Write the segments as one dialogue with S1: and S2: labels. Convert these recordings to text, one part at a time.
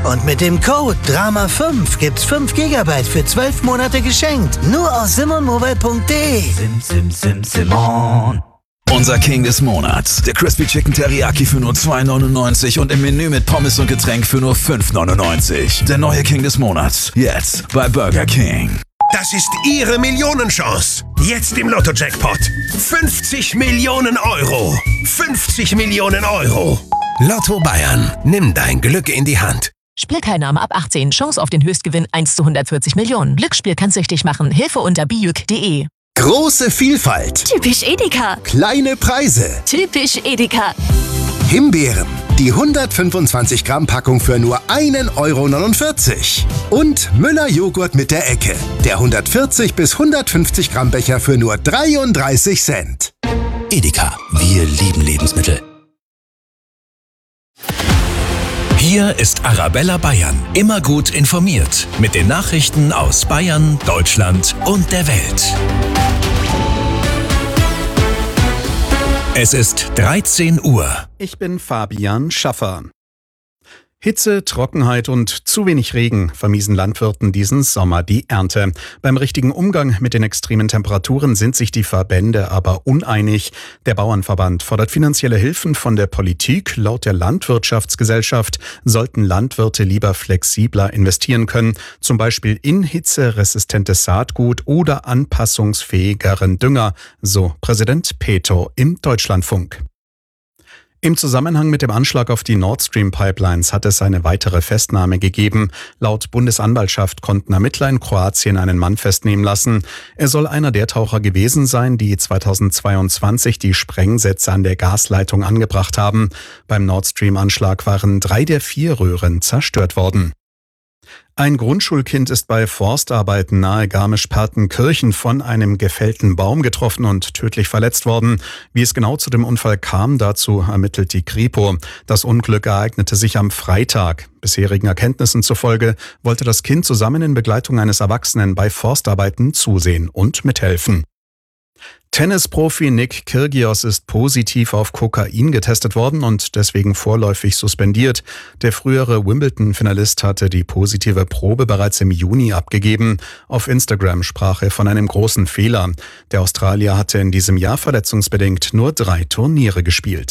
S1: Und mit dem Code DRAMA5 gibt's 5 GB für 12 Monate geschenkt. Nur aus simonmobile.de.
S2: Simon.
S3: Unser King des Monats. Der Crispy Chicken Teriyaki für nur 2,99 und im Menü mit Pommes und Getränk für nur 5,99. Der neue King des Monats. Jetzt bei Burger King.
S4: Das ist Ihre Millionenchance. Jetzt im Lotto-Jackpot. 50 Millionen Euro. 50 Millionen Euro. Lotto Bayern. Nimm dein Glück in die Hand.
S5: Spielteilnahme ab 18. Chance auf den Höchstgewinn 1 zu 140 Millionen. Glücksspiel kann süchtig machen. Hilfe unter bijuk.de.
S6: Große Vielfalt.
S7: Typisch Edeka.
S6: Kleine Preise.
S7: Typisch Edeka.
S6: Himbeeren. Die 125 Gramm Packung für nur 1,49 Euro. Und Müller Joghurt mit der Ecke. Der 140 bis 150 Gramm Becher für nur 33 Cent.
S8: Edeka. Wir lieben Lebensmittel. Hier ist Arabella Bayern. Immer gut informiert. Mit den Nachrichten aus Bayern, Deutschland und der Welt. Es ist 13 Uhr.
S9: Ich bin Fabian Schaffer. Hitze, Trockenheit und zu wenig Regen vermiesen Landwirten diesen Sommer die Ernte. Beim richtigen Umgang mit den extremen Temperaturen sind sich die Verbände aber uneinig. Der Bauernverband fordert finanzielle Hilfen von der Politik. Laut der Landwirtschaftsgesellschaft sollten Landwirte lieber flexibler investieren können, zum Beispiel in hitzeresistentes Saatgut oder anpassungsfähigeren Dünger, so Präsident Peto im Deutschlandfunk. Im Zusammenhang mit dem Anschlag auf die Nord Stream Pipelines hat es eine weitere Festnahme gegeben. Laut Bundesanwaltschaft konnten Ermittler in Kroatien einen Mann festnehmen lassen. Er soll einer der Taucher gewesen sein, die 2022 die Sprengsätze an der Gasleitung angebracht haben. Beim Nord Stream-Anschlag waren 3 der 4 Röhren zerstört worden. Ein Grundschulkind ist bei Forstarbeiten nahe Garmisch-Partenkirchen von einem gefällten Baum getroffen und tödlich verletzt worden. Wie es genau zu dem Unfall kam, dazu ermittelt die Kripo. Das Unglück ereignete sich am Freitag. Bisherigen Erkenntnissen zufolge wollte das Kind zusammen in Begleitung eines Erwachsenen bei Forstarbeiten zusehen und mithelfen. Tennisprofi Nick Kyrgios ist positiv auf Kokain getestet worden und deswegen vorläufig suspendiert. Der frühere Wimbledon-Finalist hatte die positive Probe bereits im Juni abgegeben. Auf Instagram sprach er von einem großen Fehler. Der Australier hatte in diesem Jahr verletzungsbedingt nur 3 Turniere gespielt.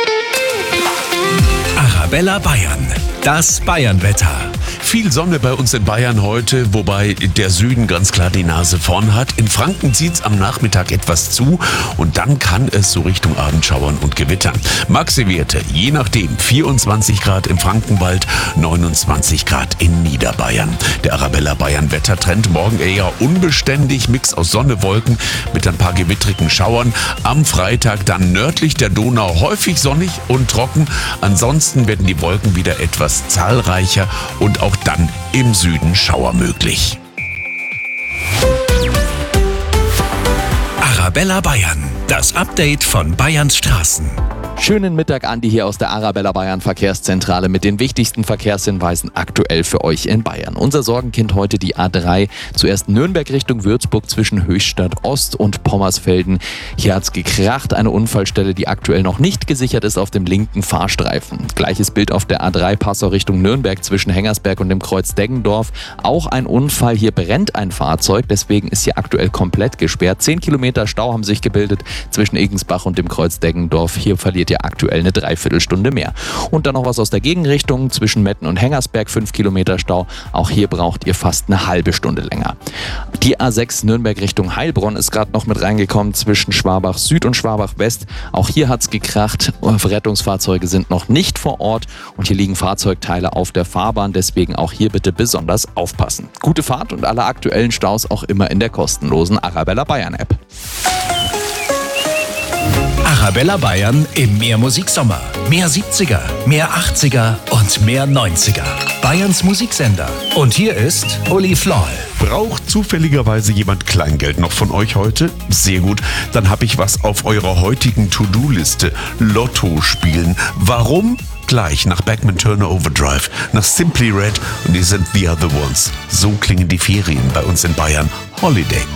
S8: Arabella Bayern. Das Bayernwetter.
S2: Viel Sonne bei uns in Bayern heute, wobei der Süden ganz klar die Nase vorn hat. In Franken zieht's am Nachmittag etwas zu und dann kann es so Richtung Abend schauern und gewittern. Maxi-Werte, je nachdem, 24 Grad im Frankenwald, 29 Grad in Niederbayern. Der Arabella Bayern Wettertrend morgen eher unbeständig, Mix aus Sonne, Wolken mit ein paar gewittrigen Schauern. Am Freitag dann nördlich der Donau häufig sonnig und trocken. Ansonsten werden die Wolken wieder etwas zahlreicher und auch dann im Süden Schauer möglich.
S8: Arabella Bayern. Das Update von Bayerns Straßen.
S10: Schönen Mittag, Andi hier aus der Arabella Bayern Verkehrszentrale mit den wichtigsten Verkehrshinweisen aktuell für euch in Bayern. Unser Sorgenkind heute die A3, zuerst Nürnberg Richtung Würzburg zwischen Höchstadt Ost und Pommersfelden. Hier hat's gekracht, eine Unfallstelle, die aktuell noch nicht gesichert ist auf dem linken Fahrstreifen. Gleiches Bild auf der A3 Passau Richtung Nürnberg zwischen Hengersberg und dem Kreuz Deggendorf. Auch ein Unfall, hier brennt ein Fahrzeug, deswegen ist hier aktuell komplett gesperrt. 10 Kilometer Stau haben sich gebildet zwischen Egensbach und dem Kreuz Deggendorf. Hier verliert ihr aktuell eine Dreiviertelstunde mehr. Und dann noch was aus der Gegenrichtung zwischen Metten und Hengersberg, 5 Kilometer Stau. Auch hier braucht ihr fast eine halbe Stunde länger. Die A6 Nürnberg Richtung Heilbronn ist gerade noch mit reingekommen zwischen Schwabach Süd und Schwabach West. Auch hier hat's gekracht. Rettungsfahrzeuge sind noch nicht vor Ort und hier liegen Fahrzeugteile auf der Fahrbahn. Deswegen auch hier bitte besonders aufpassen. Gute Fahrt und alle aktuellen Staus auch immer in der kostenlosen Arabella Bayern App.
S8: Arabella Bayern im Mehrmusiksommer. Mehr 70er, mehr 80er und mehr 90er. Bayerns Musiksender. Und hier ist Uli Floll.
S2: Braucht zufälligerweise jemand Kleingeld noch von euch heute? Sehr gut, dann habe ich was auf eurer heutigen To-Do-Liste. Lotto spielen. Warum? Gleich nach Bachman Turner Overdrive, nach Simply Red und die sind The Other Ones. So klingen die Ferien bei uns in Bayern. Holiday.